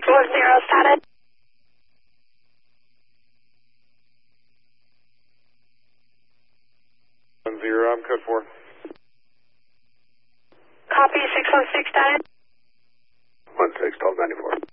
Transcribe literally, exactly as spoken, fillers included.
six one zero status. One zero, I'm code four. Copy six one six status. One six, twelve ninety four.